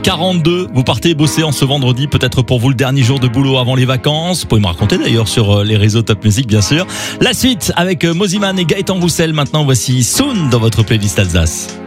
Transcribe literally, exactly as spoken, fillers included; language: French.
heures quarante-deux. Vous partez bosser en ce vendredi, peut-être pour vous le dernier jour de boulot avant les vacances. Vous pouvez me raconter d'ailleurs sur les réseaux Top Music, bien sûr. La suite avec Moziman et Gaëtan Roussel. Maintenant, voici Soon dans votre playlist Alsace.